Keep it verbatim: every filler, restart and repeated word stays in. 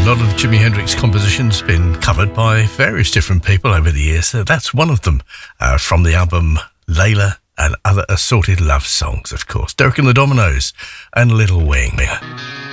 lot of Jimi Hendrix compositions been covered by various different people over the years. So that's one of them uh, from the album Layla and Other Assorted Love Songs, of course. Derek and the Dominoes and Little Wing.